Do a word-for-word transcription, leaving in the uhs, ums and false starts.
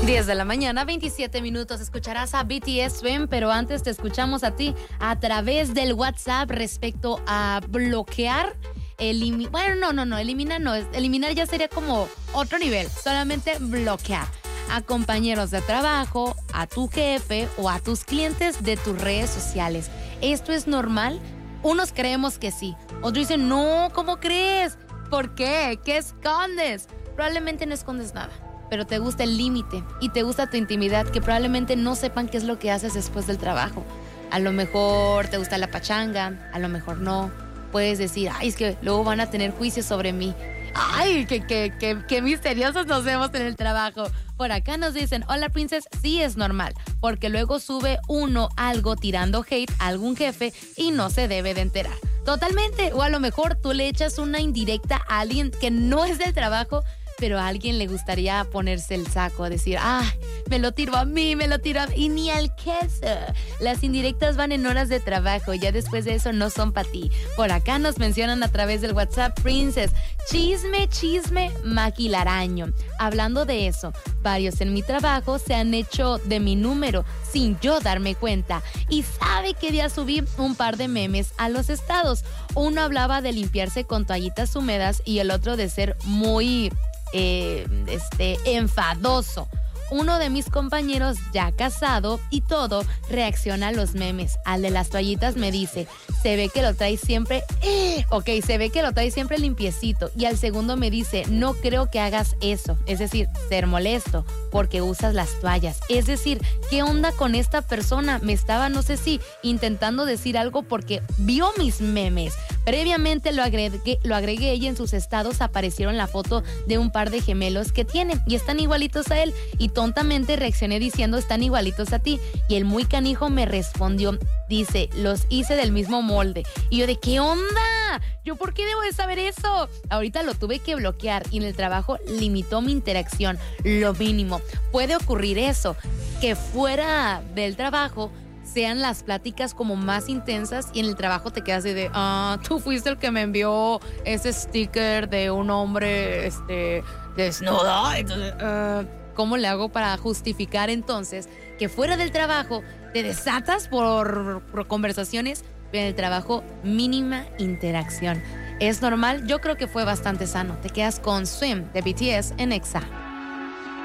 diez de la mañana, veintisiete minutos. Escucharás a B T S Swim, pero antes te escuchamos a ti a través del WhatsApp respecto a bloquear. Elimi- bueno, no, no, no, eliminar no. Eliminar ya sería como otro nivel. Solamente bloquear a compañeros de trabajo, a tu jefe o a tus clientes de tus redes sociales. ¿Esto es normal? Unos creemos que sí. Otros dicen, no, ¿cómo crees? ¿Por qué? ¿Qué escondes? Probablemente no escondes nada, pero te gusta el límite y te gusta tu intimidad, que probablemente no sepan qué es lo que haces después del trabajo. A lo mejor te gusta la pachanga, a lo mejor no. Puedes decir, ay, es que luego van a tener juicios sobre mí. Ay, qué, qué, qué, qué misteriosos nos vemos en el trabajo. Por acá nos dicen, hola, princess, sí es normal, porque luego sube uno algo tirando hate a algún jefe y no se debe de enterar. Totalmente, o a lo mejor tú le echas una indirecta a alguien que no es del trabajo, pero a alguien le gustaría ponerse el saco, decir, ah, me lo tiro a mí, me lo tiro a mí, y ni al queso. Las indirectas van en horas de trabajo, ya después de eso no son para ti. Por acá nos mencionan a través del WhatsApp, Princess, chisme, chisme, maquilaraño. Hablando de eso, varios en mi trabajo se han hecho de mi número sin yo darme cuenta. Y sabe que día subí un par de memes a los estados. Uno hablaba de limpiarse con toallitas húmedas y el otro de ser muy... Eh, este, enfadoso. Uno de mis compañeros, ya casado y todo, reacciona a los memes. Al de las toallitas me dice, se ve que lo trae siempre, eh, ok, se ve que lo trae siempre limpiecito. Y al segundo me dice, no creo que hagas eso. Es decir, ser molesto porque usas las toallas. Es decir, ¿qué onda con esta persona? Me estaba, no sé si, intentando decir algo porque vio mis memes. Previamente lo agregué, lo agregué y en sus estados aparecieron la foto de un par de gemelos que tiene y están igualitos a él. Y tontamente reaccioné diciendo, están igualitos a ti. Y el muy canijo me respondió, dice, los hice del mismo molde. Y yo de, ¿qué onda? ¿Yo por qué debo de saber eso? Ahorita lo tuve que bloquear y en el trabajo limitó mi interacción, lo mínimo. Puede ocurrir eso, que fuera del trabajo sean las pláticas como más intensas y en el trabajo te quedas de, ah, tú fuiste el que me envió ese sticker de un hombre este, desnudo. Entonces, uh, ¿cómo le hago para justificar entonces que fuera del trabajo te desatas por, por conversaciones, pero en el trabajo mínima interacción? ¿Es normal? Yo creo que fue bastante sano. Te quedas con Swim de B T S en Exa.